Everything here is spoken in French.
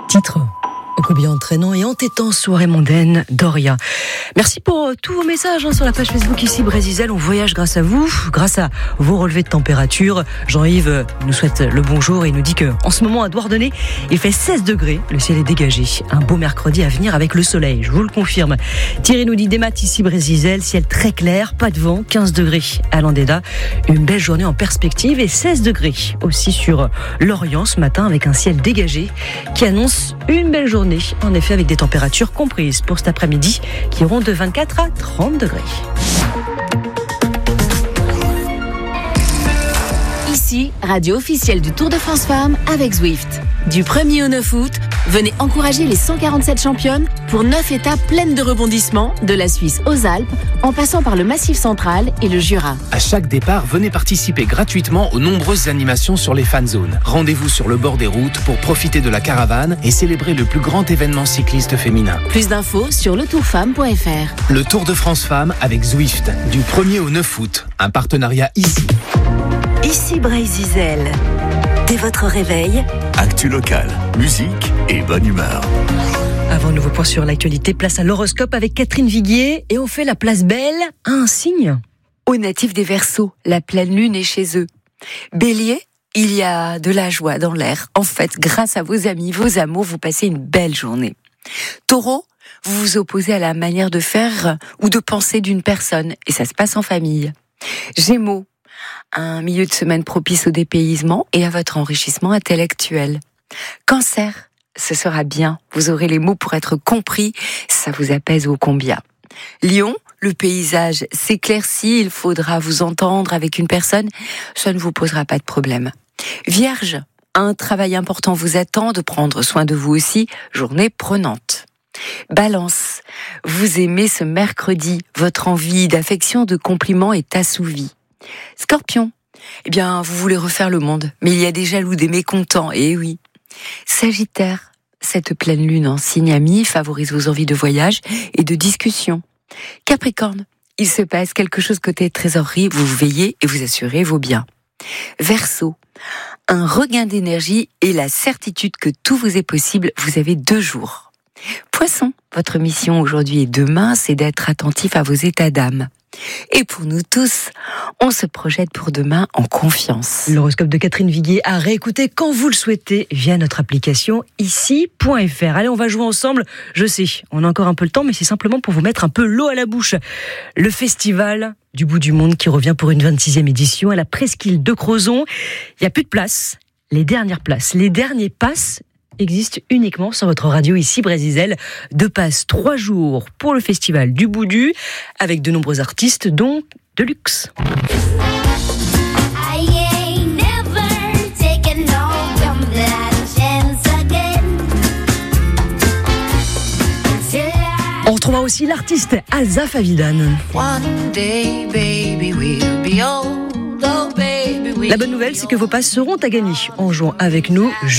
Titre ô combien entraînant et entêtant soirée mondaine d'Oria. Merci pour tous vos messages sur la page Facebook ici Brésil. On voyage grâce à vous, grâce à vos relevés de température. Jean-Yves nous souhaite le bonjour et nous dit que en ce moment à Douarnenez, il fait 16 degrés, le ciel est dégagé. Un beau mercredi à venir avec le soleil, je vous le confirme. Thierry nous dit des maths ici Brésil, ciel très clair, pas de vent, 15 degrés à Landéda. Une belle journée en perspective et 16 degrés aussi sur l'Orient ce matin avec un ciel dégagé qui annonce une belle journée. En effet, avec des températures comprises pour cet après-midi qui iront de 24 à 30 degrés. Ici, radio officielle du Tour de France Femmes avec Zwift. Du 1er au 9 août, venez encourager les 147 championnes pour 9 étapes pleines de rebondissements, de la Suisse aux Alpes, en passant par le Massif central et le Jura. À chaque départ, venez participer gratuitement aux nombreuses animations sur les fan zones. Rendez-vous sur le bord des routes pour profiter de la caravane et célébrer le plus grand événement cycliste féminin. Plus d'infos sur letourfemme.fr. Le Tour de France Femmes avec Zwift, du 1er au 9 août. Un partenariat ici. Ici Brésil. Dès votre réveil, actu locale, musique et bonne humeur. Avant nouveau point sur l'actualité, place à l'horoscope avec Catherine Viguier et on fait la place belle à un signe. Aux natifs des Verseaux, la pleine lune est chez eux. Bélier, il y a de la joie dans l'air. En fait, grâce à vos amis, vos amours, vous passez une belle journée. Taureau, vous vous opposez à la manière de faire ou de penser d'une personne et ça se passe en famille. Gémeaux, un milieu de semaine propice au dépaysement et à votre enrichissement intellectuel. Cancer, ce sera bien, vous aurez les mots pour être compris, ça vous apaise ô combien. Lion, le paysage s'éclaircit, il faudra vous entendre avec une personne, ça ne vous posera pas de problème. Vierge, un travail important vous attend, de prendre soin de vous aussi, journée prenante. Balance, vous aimez ce mercredi, votre envie d'affection, de compliments est assouvie. Scorpion, eh bien, vous voulez refaire le monde, mais il y a des jaloux, des mécontents, et oui. Sagittaire, cette pleine lune en signe ami favorise vos envies de voyage et de discussion. Capricorne, il se passe quelque chose côté trésorerie, vous veillez et vous assurez vos biens. Verseau, un regain d'énergie et la certitude que tout vous est possible, vous avez 2 jours. Poisson, votre mission aujourd'hui et demain, c'est d'être attentif à vos états d'âme. Et pour nous tous, on se projette pour demain en confiance. L'horoscope de Catherine Viguier à réécouter quand vous le souhaitez via notre application ici.fr. Allez, on va jouer ensemble. Je sais, on a encore un peu le temps, mais c'est simplement pour vous mettre un peu l'eau à la bouche. Le festival du bout du monde qui revient pour une 26e édition à la Presqu'île de Crozon. Il n'y a plus de place. Les dernières places, les derniers passes existe uniquement sur votre radio ici Brésil. 2 passes 3 jours pour le festival du Boudu avec de nombreux artistes dont de luxe. On retrouvera aussi l'artiste Alza Favidan. La bonne nouvelle, c'est que vos passes seront à gagner en jouant avec nous